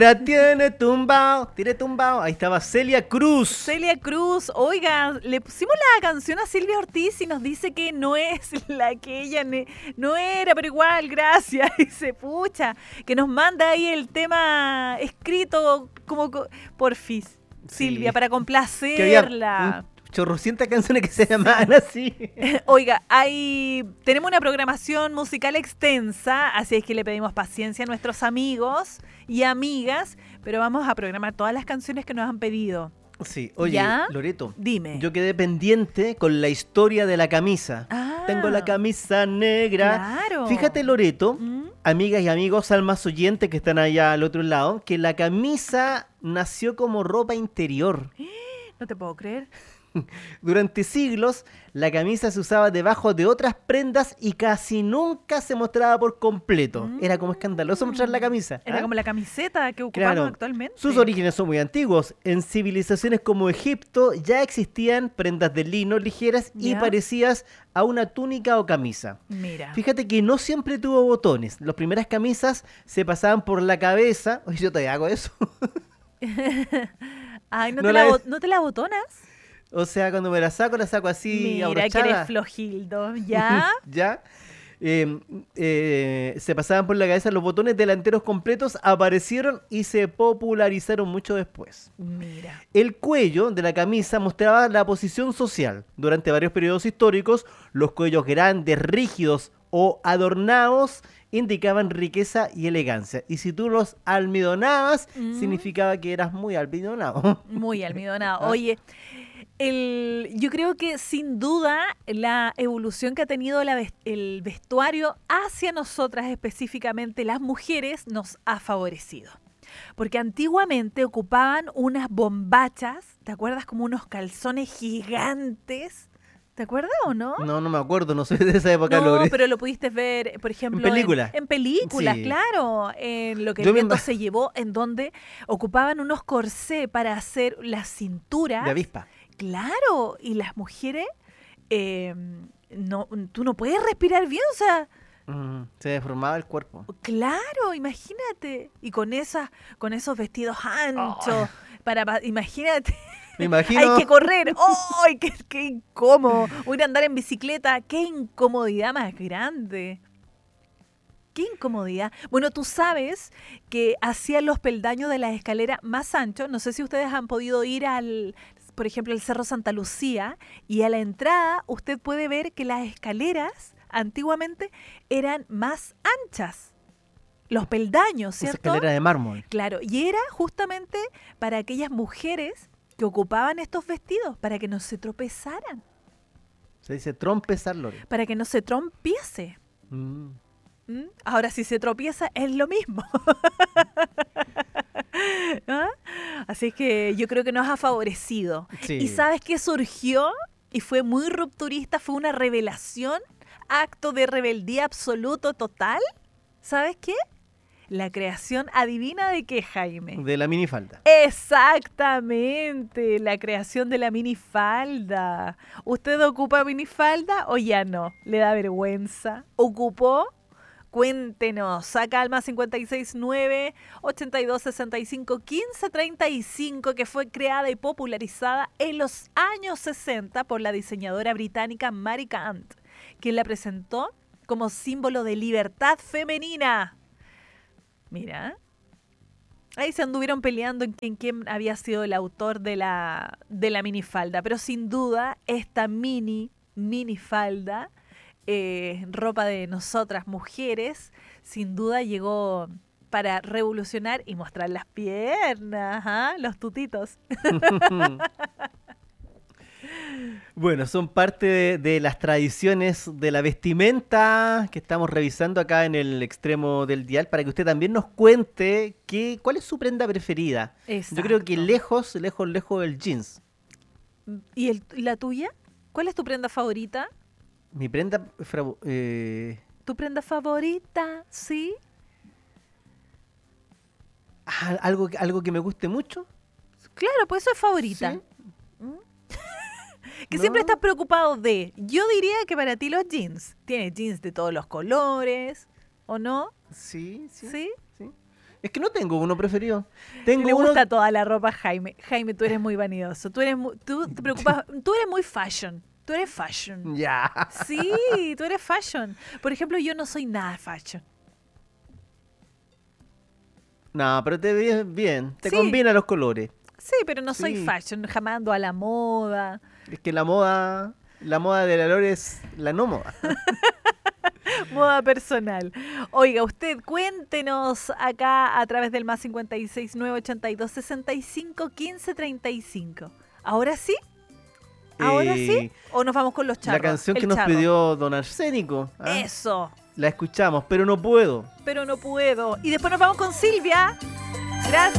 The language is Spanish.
Te tiene tumbao, tiene tumbao. Ahí estaba Celia Cruz. Celia Cruz, oiga, le pusimos la canción a Silvia Ortiz y nos dice que no es la que ella no era, pero igual, gracias. Dice, pucha, que nos manda ahí el tema escrito como porfis, Silvia, Sí. para Que había complacerla. chorrocientas canciones que se llamaban así. Oiga, tenemos una programación musical extensa, así es que le pedimos paciencia a nuestros amigos y amigas, pero vamos a programar todas las canciones que nos han pedido. Sí, oye, ¿Ya? Loreto, Dime. yo quedé pendiente con la historia de la camisa. Ah, Tengo la camisa negra. Claro. Fíjate, Loreto, ¿Mm? amigas y amigos, almas oyentes que están allá al otro lado, que la camisa nació como ropa interior. No te puedo creer. Durante siglos, la camisa se usaba debajo de otras prendas y casi nunca se mostraba por completo. Era como escandaloso mostrar la camisa. Era ¿ah? como la camiseta que ocupamos Claro. actualmente. Sus orígenes son muy antiguos. En civilizaciones como Egipto ya existían prendas de lino ligeras y Ya. parecidas a una túnica o camisa. Mira. Fíjate que no siempre tuvo botones. Las primeras camisas se pasaban por la cabeza. Oye, yo todavía hago eso. Ay, no la es- ¿no te la botonas? O sea, cuando me la saco así Mira que abrochada. eres flojildo. ¿Ya? ¿Ya? Se pasaban por la cabeza, los botones delanteros completos aparecieron y se popularizaron mucho después. Mira. El cuello de la camisa mostraba la posición social. Durante varios periodos históricos, los cuellos grandes, rígidos o adornados indicaban riqueza y elegancia. Y si tú los almidonabas, significaba que eras muy almidonado. Muy almidonado. ¿Ah? Oye, yo creo que sin duda la evolución que ha tenido el vestuario hacia nosotras, específicamente las mujeres, nos ha favorecido. Porque antiguamente ocupaban unas bombachas, ¿te acuerdas? Como unos calzones gigantes. ¿Te acuerdas o no? No me acuerdo, no soy de esa época, No, Lore. pero lo pudiste ver, por ejemplo, En películas. En películas, Sí. claro. En lo que Yo el me viento ima- se llevó, en donde ocupaban unos corsés para hacer las cinturas. De avispa. Claro, y las mujeres, tú no puedes respirar bien, o sea, Se deformaba el cuerpo. claro, imagínate. Y con esos vestidos anchos, imagínate. Me imagino. Hay que correr. ¡Ay, qué incómodo! Voy a andar en bicicleta. ¡Qué incomodidad más grande! ¡Qué incomodidad! Bueno, tú sabes que hacían los peldaños de las escaleras más anchos. No sé si ustedes han podido ir por ejemplo, el Cerro Santa Lucía, y a la entrada usted puede ver que las escaleras antiguamente eran más anchas. Los peldaños, Esa ¿cierto? escalera de mármol. Claro, y era justamente para aquellas mujeres que ocupaban estos vestidos, para que no se tropezaran, Se dice trompezar, Lore. para que no se trompiese. Mm. ¿Mm? Ahora, si se tropieza, es lo mismo. ¿Ah? Así que yo creo que nos ha favorecido. Sí. ¿Y sabes qué surgió? Y fue muy rupturista, fue una revelación, acto de rebeldía absoluto, total. ¿Sabes qué? La creación, adivina de qué, Jaime. De la minifalda. Exactamente, la creación de la minifalda. ¿Usted ocupa minifalda o ya no? ¿Le da vergüenza? ¿Ocupó? Cuéntenos, saca al más 569 8265 1535, que fue creada y popularizada en los años 60 por la diseñadora británica Mary Kant, quien la presentó como símbolo de libertad femenina. Mira, ahí se anduvieron peleando en quién había sido el autor de la minifalda, pero sin duda esta minifalda, ropa de nosotras mujeres, sin duda llegó para revolucionar y mostrar las piernas, ¿ah? Los tutitos. Bueno, son parte de las tradiciones de la vestimenta que estamos revisando acá en el extremo del dial para que usted también nos cuente cuál es su prenda preferida. Yo creo que Exacto. lejos el jeans. ¿Y la tuya? ¿Cuál es tu prenda favorita? Mi prenda ¿Tu prenda favorita? ¿Sí? algo que me guste mucho. Claro, pues eso es favorita. Sí. Que No. siempre estás preocupado de. Yo diría que para ti los jeans. Tienes jeans de todos los colores, ¿o no? Sí. ¿Sí? Es que no tengo uno preferido. Tengo Le uno... gusta toda la ropa, Jaime. Jaime, tú eres muy vanidoso. Tú te preocupas. Tú eres muy fashion. Tú eres fashion. Ya. Sí, tú eres fashion. Por ejemplo, yo no soy nada fashion. No, pero te ves bien. Te Sí. combinan los colores. Sí, pero no soy Sí. fashion. Jamás ando a la moda. Es que la moda de la Lore es la no moda. Moda personal. Oiga, usted cuéntenos acá a través del más 56 982 65 15 35. ¿Ahora sí? ¿Ahora sí? ¿O nos vamos con los charros? La canción El que nos charro. pidió Don Arsénico. ¿ah? Eso. La escuchamos, pero no puedo. Pero no puedo. Y después nos vamos con Silvia. Gracias.